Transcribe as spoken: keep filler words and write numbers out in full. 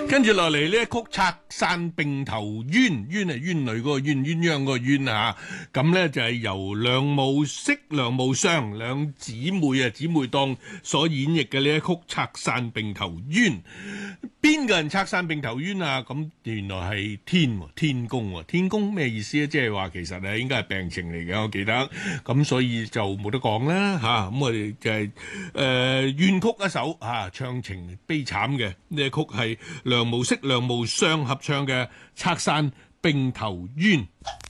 跟住落嚟呢一曲拆散並頭冤，冤係冤女嗰個冤，鴛鴦嗰個冤啊！咁咧就係由梁無飾、梁無雙兩姊妹啊姊妹檔所演繹嘅呢一曲拆散並頭冤。邊個人拆散並頭冤啊？咁原來係天天公喎，天公咩意思咧？即係話其實咧應該係病情嚟嘅，我記得。咁所以就冇得講啦嚇。咁我哋就係誒怨曲一首嚇，唱情悲慘嘅呢一曲係梁無飾、梁無雙合唱嘅《拆散並頭冤》。